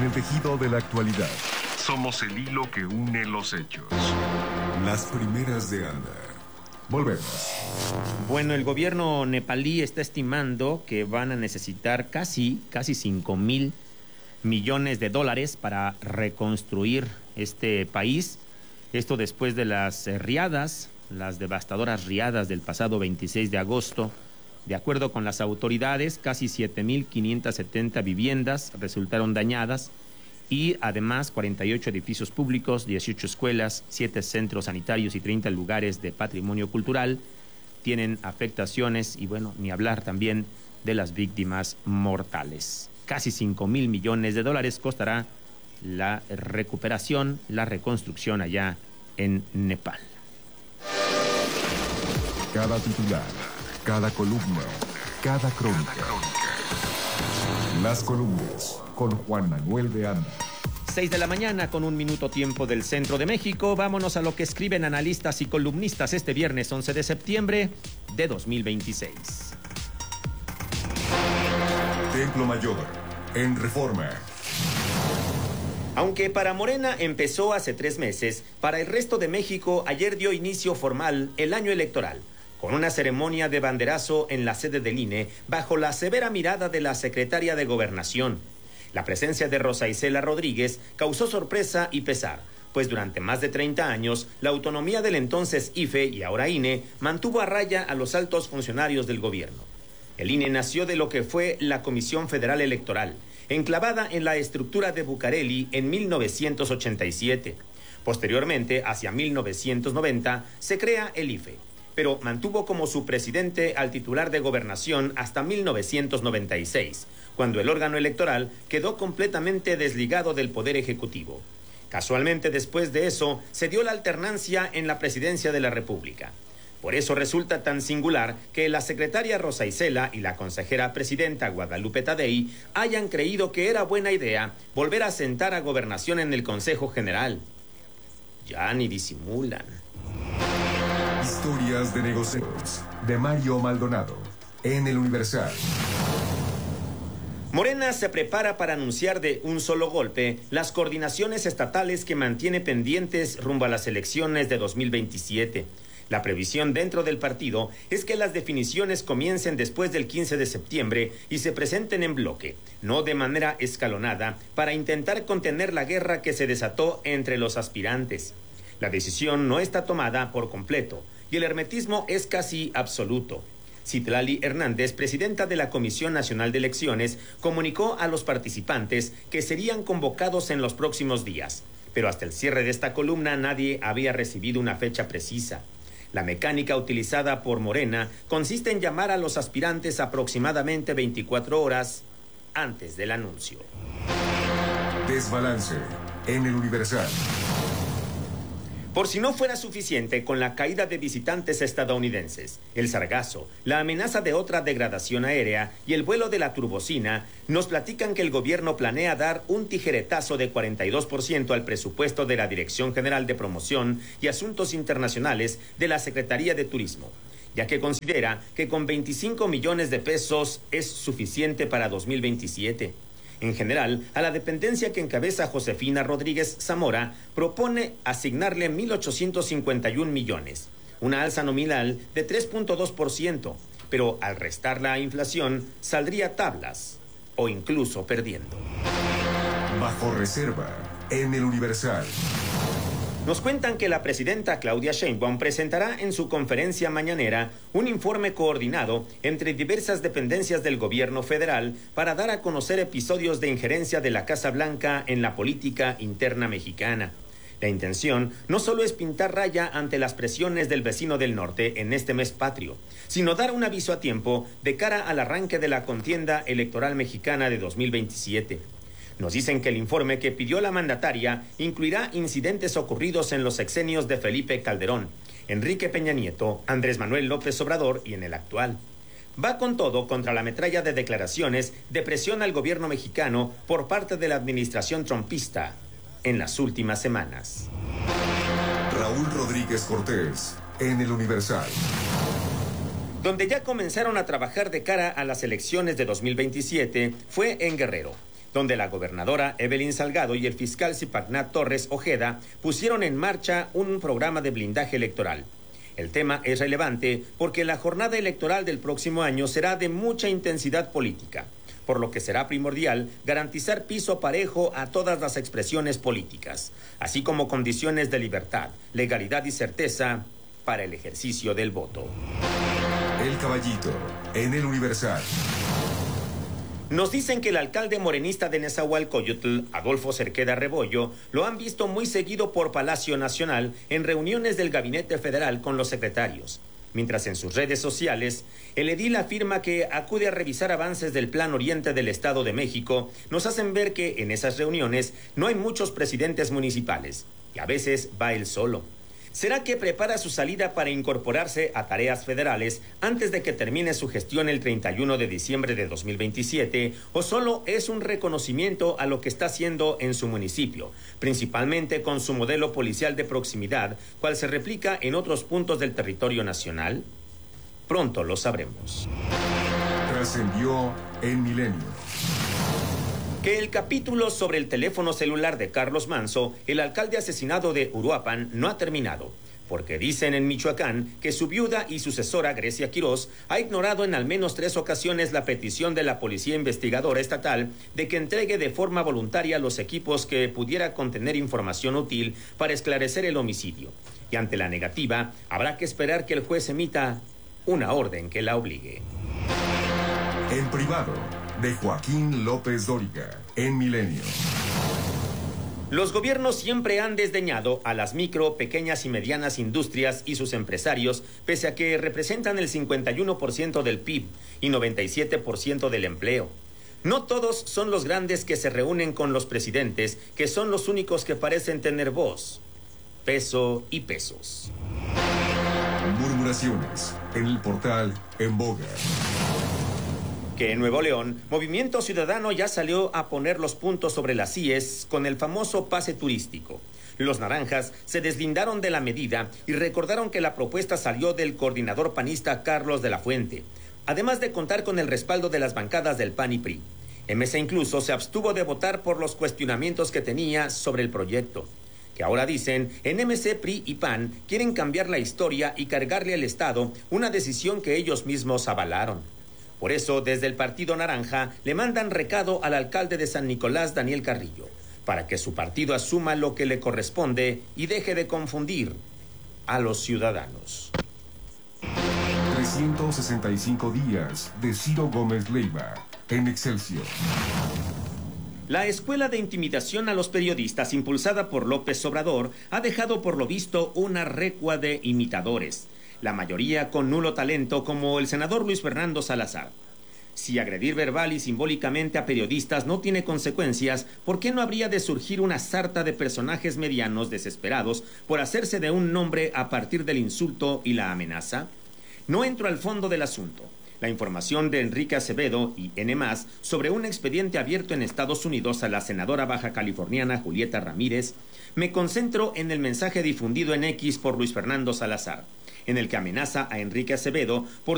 en el tejido de la actualidad. Somos el hilo que une los hechos. Las primeras de andar. Volvemos. Bueno, el gobierno nepalí está estimando que van a necesitar casi 5,000 millones de dólares para reconstruir este país. Esto después de las devastadoras riadas del pasado 26 de agosto. De acuerdo con las autoridades, casi 7,570 viviendas resultaron dañadas y además 48 edificios públicos, 18 escuelas, 7 centros sanitarios y 30 lugares de patrimonio cultural tienen afectaciones y bueno, ni hablar también de las víctimas mortales. Casi 5,000 millones de dólares costará la recuperación, la reconstrucción allá en Nepal. Cada titular, cada columna, cada crónica. Las columnas con Juan Manuel de Anda. 6 de la mañana con 1 minuto tiempo del centro de México. Vámonos a lo que escriben analistas y columnistas este viernes 11 de septiembre de 2026. Templo Mayor, en Reforma. Aunque para Morena empezó hace 3 meses, para el resto de México ayer dio inicio formal el año electoral, con una ceremonia de banderazo en la sede del INE bajo la severa mirada de la secretaria de Gobernación. La presencia de Rosa Isela Rodríguez causó sorpresa y pesar, pues durante más de 30 años la autonomía del entonces IFE y ahora INE mantuvo a raya a los altos funcionarios del gobierno. El INE nació de lo que fue la Comisión Federal Electoral, enclavada en la estructura de Bucareli en 1987. Posteriormente, hacia 1990, se crea el IFE, pero mantuvo como su presidente al titular de Gobernación hasta 1996, cuando el órgano electoral quedó completamente desligado del Poder Ejecutivo. Casualmente, después de eso, se dio la alternancia en la presidencia de la República. Por eso resulta tan singular que la secretaria Rosa Isela y la consejera presidenta Guadalupe Tadei hayan creído que era buena idea volver a sentar a Gobernación en el Consejo General. Ya ni disimulan. Historias de negocios, de Mario Maldonado, en El Universal. Morena se prepara para anunciar de un solo golpe las coordinaciones estatales que mantiene pendientes rumbo a las elecciones de 2027. La previsión dentro del partido es que las definiciones comiencen después del 15 de septiembre y se presenten en bloque, no de manera escalonada, para intentar contener la guerra que se desató entre los aspirantes. La decisión no está tomada por completo y el hermetismo es casi absoluto. Citlali Hernández, presidenta de la Comisión Nacional de Elecciones, comunicó a los participantes que serían convocados en los próximos días, pero hasta el cierre de esta columna nadie había recibido una fecha precisa. La mecánica utilizada por Morena consiste en llamar a los aspirantes aproximadamente 24 horas antes del anuncio. Desbalance en El Universal. Por si no fuera suficiente con la caída de visitantes estadounidenses, el sargazo, la amenaza de otra degradación aérea y el vuelo de la turbocina, nos platican que el gobierno planea dar un tijeretazo de 42% al presupuesto de la Dirección General de Promoción y Asuntos Internacionales de la Secretaría de Turismo, ya que considera que con 25 millones de pesos es suficiente para 2027. En general, a la dependencia que encabeza Josefina Rodríguez Zamora propone asignarle 1,851 millones, una alza nominal de 3.2%, pero al restar la inflación saldría tablas o incluso perdiendo. Bajo reserva en El Universal. Nos cuentan que la presidenta Claudia Sheinbaum presentará en su conferencia mañanera un informe coordinado entre diversas dependencias del gobierno federal para dar a conocer episodios de injerencia de la Casa Blanca en la política interna mexicana. La intención no solo es pintar raya ante las presiones del vecino del norte en este mes patrio, sino dar un aviso a tiempo de cara al arranque de la contienda electoral mexicana de 2027. Nos dicen que el informe que pidió la mandataria incluirá incidentes ocurridos en los sexenios de Felipe Calderón, Enrique Peña Nieto, Andrés Manuel López Obrador y en el actual. Va con todo contra la metralla de declaraciones de presión al gobierno mexicano por parte de la administración trumpista en las últimas semanas. Raúl Rodríguez Cortés, en El Universal. Donde ya comenzaron a trabajar de cara a las elecciones de 2027 fue en Guerrero. donde la gobernadora Evelyn Salgado y el fiscal Zipagnat Torres Ojeda pusieron en marcha un programa de blindaje electoral. El tema es relevante porque la jornada electoral del próximo año será de mucha intensidad política, por lo que será primordial garantizar piso parejo a todas las expresiones políticas, así como condiciones de libertad, legalidad y certeza para el ejercicio del voto. El Caballito, en el Universal. Nos dicen que el alcalde morenista de Nezahualcóyotl, Adolfo Cerqueda Rebollo, lo han visto muy seguido por Palacio Nacional en reuniones del Gabinete Federal con los secretarios. Mientras en sus redes sociales, el edil afirma que acude a revisar avances del Plan Oriente del Estado de México, nos hacen ver que en esas reuniones no hay muchos presidentes municipales y a veces va él solo. ¿Será que prepara su salida para incorporarse a tareas federales antes de que termine su gestión el 31 de diciembre de 2027 o solo es un reconocimiento a lo que está haciendo en su municipio, principalmente con su modelo policial de proximidad, cual se replica en otros puntos del territorio nacional? Pronto lo sabremos. Trascendió en Milenio. Que el capítulo sobre el teléfono celular de Carlos Manzo, el alcalde asesinado de Uruapan, no ha terminado, porque dicen en Michoacán que su viuda y sucesora Grecia Quirós ha ignorado en al menos 3 ocasiones la petición de la Policía Investigadora Estatal de que entregue de forma voluntaria los equipos que pudiera contener información útil para esclarecer el homicidio. Y ante la negativa, habrá que esperar que el juez emita una orden que la obligue. En privado, de Joaquín López Dóriga, en Milenio. Los gobiernos siempre han desdeñado a las micro, pequeñas y medianas industrias y sus empresarios, pese a que representan el 51% del PIB y 97% del empleo. No todos son los grandes que se reúnen con los presidentes, que son los únicos que parecen tener voz, peso y pesos. Murmuraciones, en el portal En Boga. Que en Nuevo León, Movimiento Ciudadano ya salió a poner los puntos sobre las íes con el famoso pase turístico. Los naranjas se deslindaron de la medida y recordaron que la propuesta salió del coordinador panista Carlos de la Fuente, además de contar con el respaldo de las bancadas del PAN y PRI. MC incluso se abstuvo de votar por los cuestionamientos que tenía sobre el proyecto, que ahora dicen en MC, PRI y PAN quieren cambiar la historia y cargarle al Estado una decisión que ellos mismos avalaron. Por eso, desde el Partido Naranja, le mandan recado al alcalde de San Nicolás, Daniel Carrillo, para que su partido asuma lo que le corresponde y deje de confundir a los ciudadanos. 365 días de Ciro Gómez Leiva, en Excelsior. La escuela de intimidación a los periodistas impulsada por López Obrador ha dejado por lo visto una recua de imitadores, la mayoría con nulo talento, como el senador Luis Fernando Salazar. Si agredir verbal y simbólicamente a periodistas no tiene consecuencias, ¿por qué no habría de surgir una sarta de personajes medianos desesperados por hacerse de un nombre a partir del insulto y la amenaza? No entro al fondo del asunto. La información de Enrique Acevedo y N+, sobre un expediente abierto en Estados Unidos a la senadora baja californiana Julieta Ramírez, me concentro en el mensaje difundido en X por Luis Fernando Salazar, en el que amenaza a Enrique Acevedo por